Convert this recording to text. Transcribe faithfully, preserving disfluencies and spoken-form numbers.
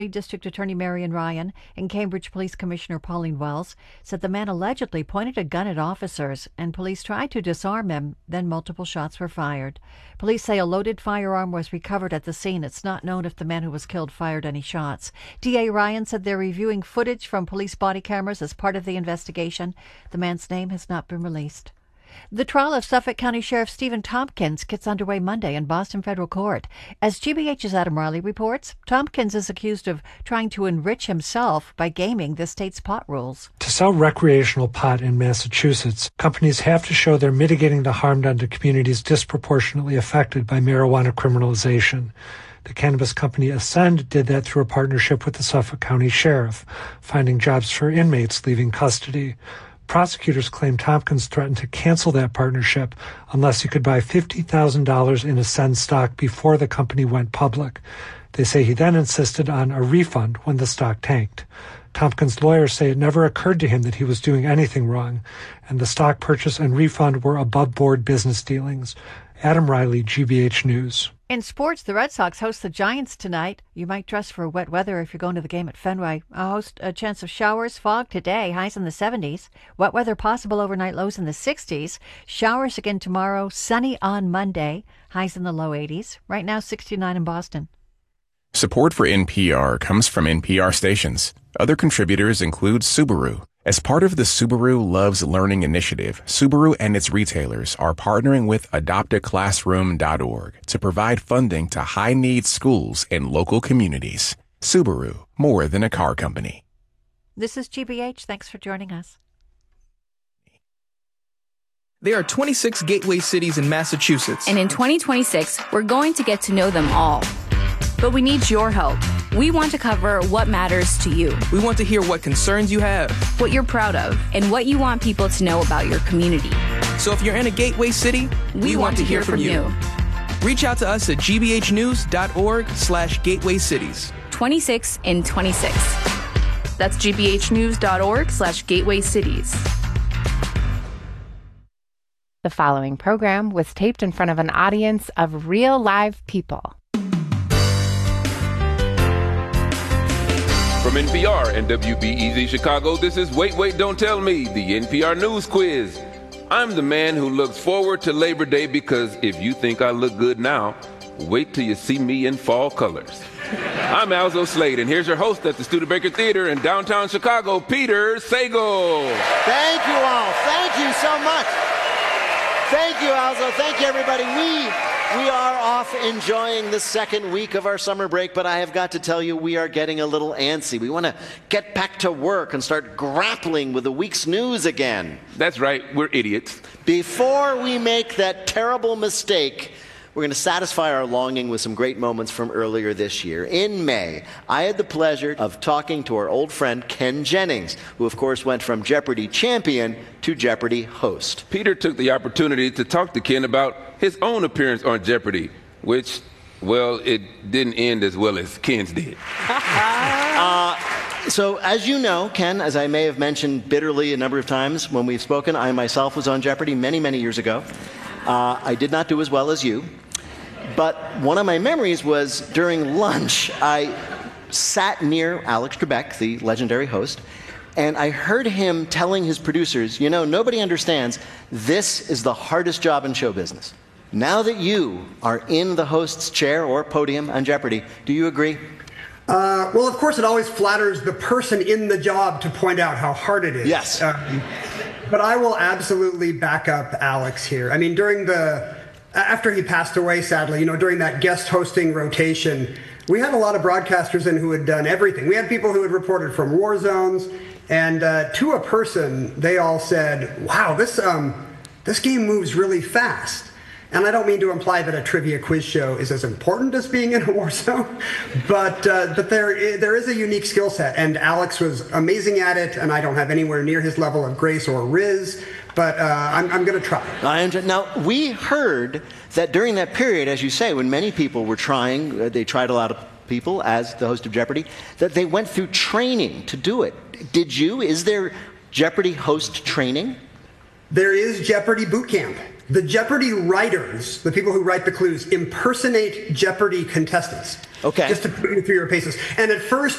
District Attorney Marion Ryan and Cambridge Police Commissioner Pauline Wells said the man allegedly pointed a gun at officers and police tried to disarm him, then multiple shots were fired. Police say a loaded firearm was recovered at the scene. It's not known if the man who was killed fired any shots. D A Ryan said they're reviewing footage from police body cameras as part of the investigation. The man's name has not been released. The trial of Suffolk County Sheriff Stephen Tompkins gets underway Monday in Boston Federal Court. As G B H's Adam Riley reports, Tompkins is accused of trying to enrich himself by gaming the state's pot rules. To sell recreational pot in Massachusetts, companies have to show they're mitigating the harm done to communities disproportionately affected by marijuana criminalization. The cannabis company Ascend did that through a partnership with the Suffolk County Sheriff, finding jobs for inmates leaving custody. Prosecutors claim Tompkins threatened to cancel that partnership unless he could buy fifty thousand dollars in Ascend stock before the company went public. They say he then insisted on a refund when the stock tanked. Tompkins' lawyers say it never occurred to him that he was doing anything wrong, and the stock purchase and refund were above-board business dealings. Adam Riley, G B H News. In sports, the Red Sox host the Giants tonight. You might dress for wet weather if you're going to the game at Fenway. A host a chance of showers, fog today, highs in the seventies. Wet weather possible overnight, lows in the sixties. Showers again tomorrow, sunny on Monday, highs in the low eighties. Right now, sixty-nine in Boston. Support for N P R comes from N P R stations. Other contributors include Subaru. As part of the Subaru Loves Learning initiative, Subaru and its retailers are partnering with adopt a classroom dot org to provide funding to high-need schools in local communities. Subaru, more than a car company. This is G B H. Thanks for joining us. There are twenty-six gateway cities in Massachusetts. And in twenty twenty-six, we're going to get to know them all. But we need your help. We want to cover what matters to you. We want to hear what concerns you have, what you're proud of, and what you want people to know about your community. So if you're in a gateway city, we, we want, want to hear, hear from you. you. Reach out to us at g b h news dot org slash gateway cities. twenty-six in twenty-six. That's g b h news dot org slash gateway cities. The following program was taped in front of an audience of real live people. From N P R and W B E Z Chicago, this is Wait, Wait, Don't Tell Me, the N P R News Quiz. I'm the man who looks forward to Labor Day because if you think I look good now, wait till you see me in fall colors. I'm Alzo Slade, and here's your host at the Studebaker Theater in downtown Chicago, Peter Sagal. Thank you all. Thank you so much. Thank you, Alzo. Thank you, everybody. We... We are off enjoying the second week of our summer break, but I have got to tell you, we are getting a little antsy. We want to get back to work and start grappling with the week's news again. That's right, we're idiots. Before we make that terrible mistake, we're going to satisfy our longing with some great moments from earlier this year. In May, I had the pleasure of talking to our old friend Ken Jennings, who of course went from Jeopardy champion to Jeopardy host. Peter took the opportunity to talk to Ken about his own appearance on Jeopardy, which, well, it didn't end as well as Ken's did. uh, so, as you know, Ken, as I may have mentioned bitterly a number of times when we've spoken, I myself was on Jeopardy many, many years ago. Uh, I did not do as well as you, but one of my memories was during lunch, I sat near Alex Trebek, the legendary host, and I heard him telling his producers, you know, nobody understands, this is the hardest job in show business. Now that you are in the host's chair or podium on Jeopardy, do you agree? Uh, well, of course, it always flatters the person in the job to point out how hard it is. Yes. Um, but I will absolutely back up Alex here. I mean, during the, after he passed away, sadly, you know, during that guest hosting rotation, we had a lot of broadcasters in who had done everything. We had people who had reported from war zones, and uh, to a person, they all said, wow, this, um, this game moves really fast. And I don't mean to imply that a trivia quiz show is as important as being in a war zone, but uh, but there is, there is a unique skill set, and Alex was amazing at it, and I don't have anywhere near his level of grace or riz, but uh, I'm, I'm going to try. I enjoy, now, we heard that during that period, as you say, when many people were trying, uh, they tried a lot of people as the host of Jeopardy, that they went through training to do it. Did you? Is there Jeopardy host training? There is Jeopardy boot camp. The Jeopardy writers, the people who write the clues, impersonate Jeopardy contestants. Okay. Just to put you through your paces. And at first,